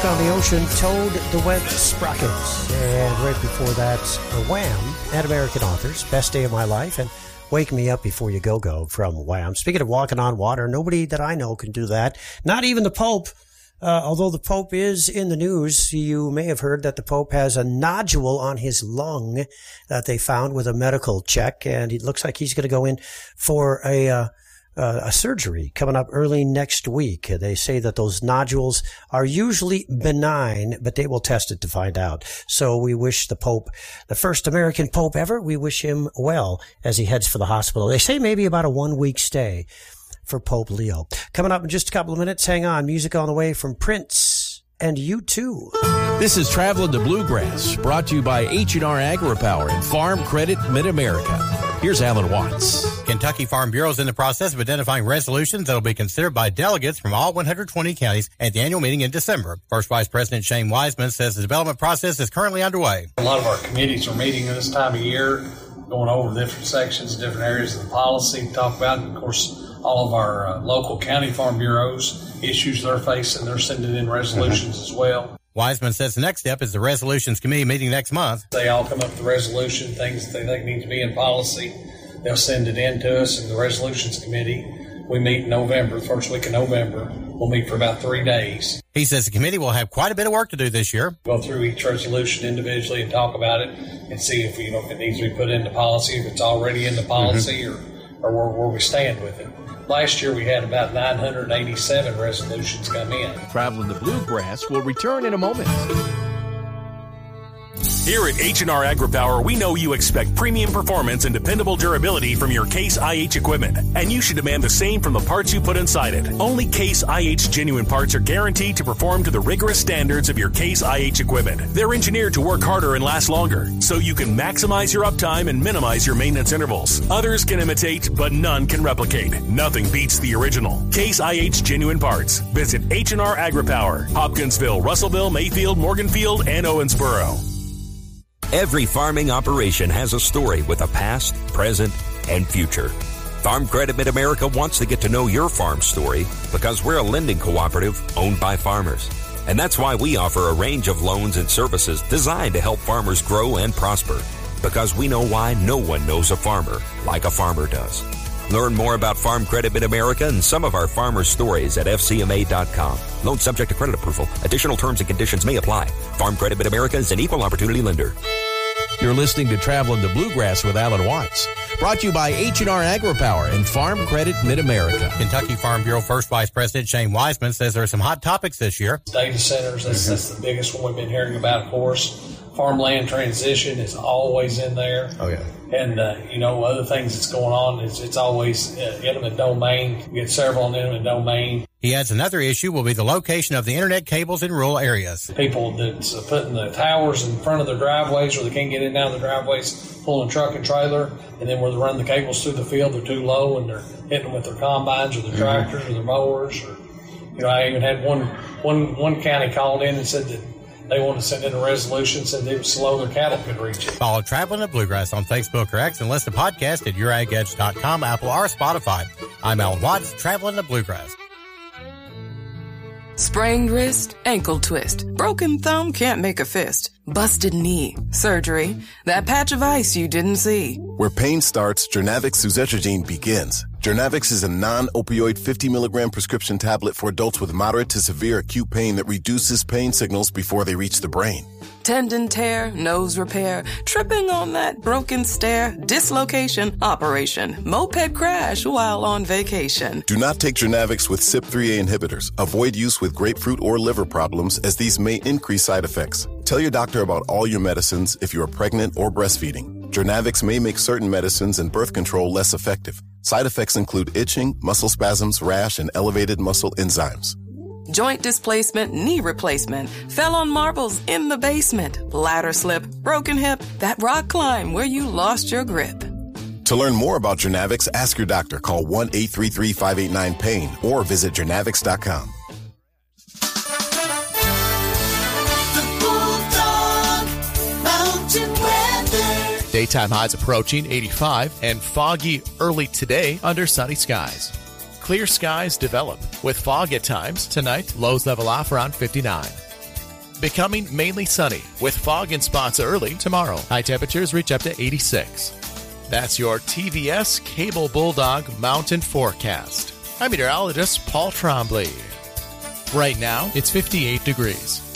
Rock on the Ocean, Toad the Wet Sprockets. And right before that, Wham! And American Authors, Best Day of My Life, and Wake Me Up Before You Go from Wham! Speaking of walking on water, nobody that I know can do that. Not even the Pope. Although the Pope is in the news, you may have heard that the Pope has a nodule on his lung that they found with a medical check, and it looks like he's going to go in for a surgery coming up early next week. They say that those nodules are usually benign, but they will test it to find out. So we wish the Pope, the first American Pope ever, we wish him well as he heads for the hospital. They say maybe about a 1-week stay for Pope Leo. Coming up in just a couple of minutes, hang on. Music on the way from Prince and U2. This is Traveling to Bluegrass, brought to you by H&R AgriPower and Farm Credit Mid-America. Here's Alan Watts. Kentucky Farm Bureau is in the process of identifying resolutions that will be considered by delegates from all 120 counties at the annual meeting in December. First Vice President Shane Wiseman says the development process is currently underway. A lot of our committees are meeting at this time of year, going over different sections, different areas of the policy to talk about. And of course, all of our local county farm bureaus, issues they're facing, they're sending in resolutions as well. Wiseman says the next step is the Resolutions Committee meeting next month. They all come up with the resolution, things that they think need to be in policy. They'll send it in to us in the Resolutions Committee. We meet in November, first week of November. We'll meet for about 3 days. He says the committee will have quite a bit of work to do this year. Go through each resolution individually and talk about it and see if it needs to be put into policy, if it's already in the policy, or where we stand with it. Last year, we had about 987 resolutions come in. Traveling the Bluegrass will return in a moment. Here at H&R AgriPower, we know you expect premium performance and dependable durability from your Case IH equipment, and you should demand the same from the parts you put inside it. Only Case IH genuine parts are guaranteed to perform to the rigorous standards of your Case IH equipment. They're engineered to work harder and last longer, so you can maximize your uptime and minimize your maintenance intervals. Others can imitate, but none can replicate. Nothing beats the original. Case IH genuine parts. Visit H&R AgriPower, Hopkinsville, Russellville, Mayfield, Morganfield, and Owensboro. Every farming operation has a story with a past, present, and future. Farm Credit Mid-America wants to get to know your farm story because we're a lending cooperative owned by farmers. And that's why we offer a range of loans and services designed to help farmers grow and prosper. Because we know why no one knows a farmer like a farmer does. Learn more about Farm Credit Mid-America and some of our farmers' stories at FCMA.com. Loan subject to credit approval. Additional terms and conditions may apply. Farm Credit Mid-America is an equal opportunity lender. You're listening to Traveling the Bluegrass with Alan Watts. Brought to you by H&R AgriPower and Farm Credit Mid-America. Kentucky Farm Bureau First Vice President Shane Wiseman says there are some hot topics this year. Data centers, that's the biggest one we've been hearing about, of course. Farmland transition is always in there. Oh, yeah. And, other things that's going on, it's always eminent domain. We get several in eminent domain. He adds another issue will be the location of the internet cables in rural areas. People that's putting the towers in front of their driveways where they can't get in and out of the driveways, pulling truck and trailer, and then where they run the cables through the field, they're too low and they're hitting them with their combines or their tractors or their mowers. Or, I even had one county called in and said that they wanted to send in a resolution, said they would slow their cattle could reach it. Follow Traveling the Bluegrass on Facebook or X and listen to podcast at YourAgEdge.com, Apple, or Spotify. I'm Alan Watts, Traveling the Bluegrass. Sprained wrist, ankle twist, broken thumb can't make a fist, busted knee, surgery, that patch of ice you didn't see. Where pain starts, Jernavix suzetrigine begins. Jernavix is a non-opioid 50 milligram prescription tablet for adults with moderate to severe acute pain that reduces pain signals before they reach the brain. Tendon tear, nose repair, tripping on that broken stair, dislocation, operation, moped crash while on vacation. Do not take Jernavix with CYP3A inhibitors. Avoid use with grapefruit or liver problems as these may increase side effects. Tell your doctor about all your medicines if you are pregnant or breastfeeding. Jernavix may make certain medicines and birth control less effective. Side effects include itching, muscle spasms, rash, and elevated muscle enzymes. Joint displacement, knee replacement, fell on marbles in the basement, ladder slip, broken hip, that rock climb where you lost your grip. To learn more about Jernavix, ask your doctor. Call 1-833-589-PAIN or visit Jernavix.com. Daytime highs approaching 85 and foggy early today under sunny skies. Clear skies develop with fog at times. Tonight, lows level off around 59. becoming mainly sunny with fog and spots early tomorrow. High temperatures reach up to 86. That's your TVS Cable Bulldog Mountain Forecast. I'm meteorologist Paul Trombley. Right now, it's 58 degrees.